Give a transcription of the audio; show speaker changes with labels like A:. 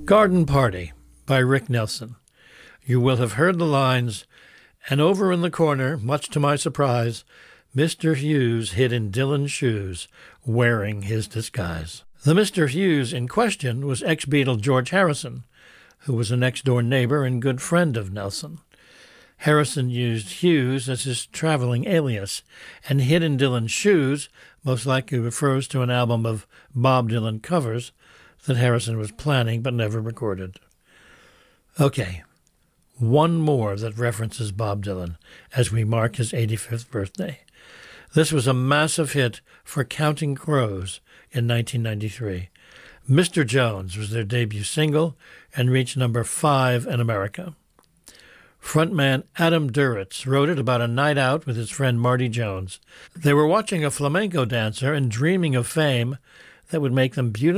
A: Garden Party by Rick Nelson. You will have heard the lines, and over in the corner, much to my surprise, Mr. Hughes hid in Dylan's shoes, wearing his disguise. The Mr. Hughes in question was ex-Beatle George Harrison, who was a next-door neighbor and good friend of Nelson. Harrison used Hughes as his traveling alias, and hid in Dylan's shoes most likely refers to an album of Bob Dylan covers that Harrison was planning but never recorded. Okay, one more that references Bob Dylan as we mark his 85th birthday. This was a massive hit for Counting Crows in 1993. Mr. Jones was their debut single and reached number 5 in America. Frontman Adam Duritz wrote it about a night out with his friend Marty Jones. They were watching a flamenco dancer and dreaming of fame that would make them beautiful